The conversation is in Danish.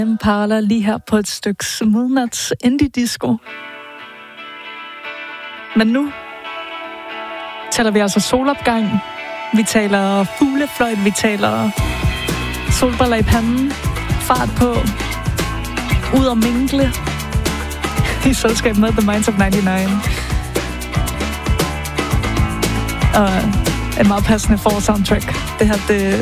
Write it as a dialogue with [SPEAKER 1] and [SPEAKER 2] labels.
[SPEAKER 1] Impala lige her på et stykke midnats indie disco. Men nu taler vi altså solopgang. Vi taler fuglefløjt, vi taler solbriller i panden, fart på, ud og minkle i selskab med The Minds of 99. Og en meget passende for soundtrack. Det her, det